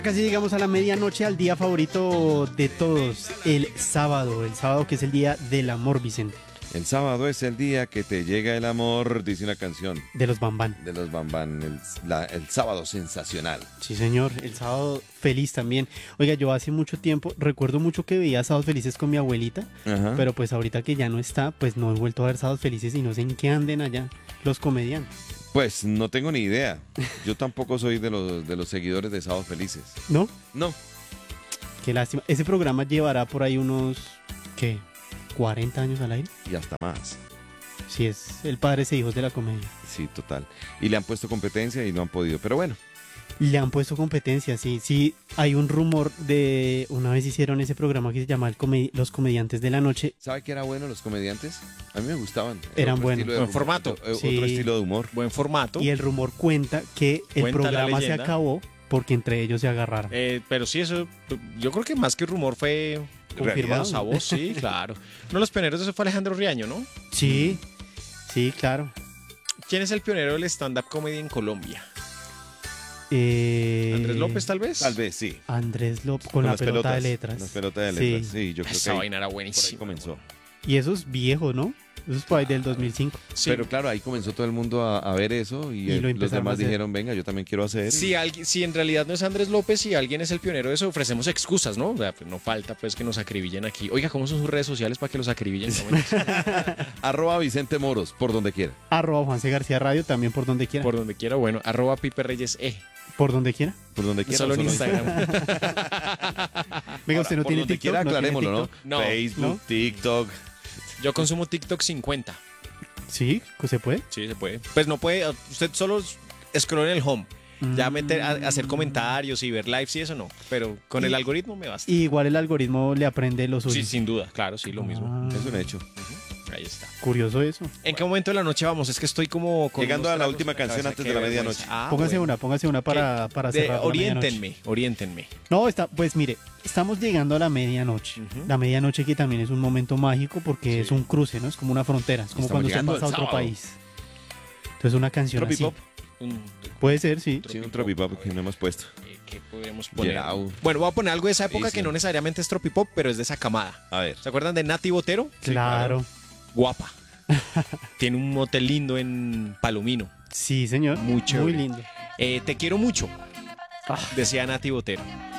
Casi llegamos a la medianoche, al día favorito de todos, el sábado que es el día del amor, Vicente. El sábado es el día que te llega el amor, dice una canción De los Bambán. de los Bambán, el sábado sensacional. Sí, señor, el sábado feliz también. Oiga, yo hace mucho tiempo, recuerdo mucho que veía sábados felices con mi abuelita, Ajá. pero pues ahorita que ya no está, pues no he vuelto a ver sábados felices y no sé en qué anden allá los comediantes. Pues no tengo ni idea. Yo tampoco soy de los seguidores de Sábados Felices. ¿No? No. Qué lástima. Ese programa llevará por ahí unos, ¿qué? ¿40 años al aire? Y hasta más. Sí, es el padres e hijos de la comedia. Sí, total. Y le han puesto competencia y no han podido. Pero bueno, Le han puesto competencia, sí. Sí, hay un rumor de... Una vez hicieron ese programa que se llama Los Comediantes de la Noche. ¿sabe qué era bueno los comediantes? A mí me gustaban. Eran otro buenos. estilo de Buen humor, formato. Sí. Otro estilo de humor. Buen formato. Y el rumor cuenta que el Cuenta la programa se leyenda. acabó porque entre ellos se agarraron. Pero sí, eso, yo creo que más que rumor fue Confirmado. a voz, sí, claro. Uno de los pioneros de eso fue Alejandro Riaño, ¿no? Sí, sí, claro. ¿Quién es el pionero del stand-up comedy en Colombia? ¿Andrés López, tal vez? Tal vez, sí. Andrés López con la las pelota pelotas, de letras. Las pelotas de Sí. letras, sí, yo creo que Esa ahí, vaina era por ahí buenísima. comenzó. Y eso es viejo, ¿no? Eso es por ahí del 2005. Sí. Pero claro, ahí comenzó todo el mundo a ver eso y, Y lo los empezaron a demás hacer. dijeron, venga, yo también quiero hacer. Si en realidad no es Andrés López y alguien es el pionero de eso, ofrecemos excusas, ¿no? O sea, pues no falta pues que nos acribillen aquí. Oiga, ¿cómo son sus redes sociales para que los acribillen? Arroba Vicente Moros, por donde quiera. @, Juanse García Radio, también por donde quiera. Por donde quiera, bueno, @ Pipe Reyes E. Por donde quiera. Por donde quiera. Solo en solo Instagram. Venga, usted no por tiene donde TikTok. quiera, ¿No tiene aclarémoslo, ¿no? TikTok? No. Facebook, ¿No? TikTok. Yo consumo TikTok 50. Sí, ¿se puede? Sí, se puede. Pues no puede, usted solo scroll en el home. Ya meter, hacer comentarios y ver lives y eso no. Pero con el Y- algoritmo me basta. Y igual el algoritmo le aprende lo suyo. Sí, sin duda, claro, sí, lo mismo. Ah, Es un hecho. Ahí está. Curioso eso. ¿En qué momento de la noche vamos? Es que estoy como... con Llegando unos a la tragos última en canción cabeza, antes qué de la vergüenza. medianoche. Ah, Póngase bueno. una para cerrar la medianoche. Oriéntenme. No, pues mire, estamos llegando a la medianoche. Ujú. La medianoche que también es un momento mágico porque Sí. es un cruce, ¿no? Es como una frontera, es como Estamos cuando usted llegando pasa a al otro sábado. país. Entonces una canción así. Tropipop. Puede ser, sí. Sí, un tropipop que no hemos puesto. ¿Qué podríamos poner? Gerau. Bueno, voy a poner algo de esa época Sí, que sí. no necesariamente es tropipop, pero es de esa camada. A ver. ¿Se acuerdan de Nati Botero? Claro. Guapa. Tiene un motel lindo en Palomino. Sí, señor. Muy chévere. Muy lindo. Te quiero mucho, Ah. decía Nati Botero.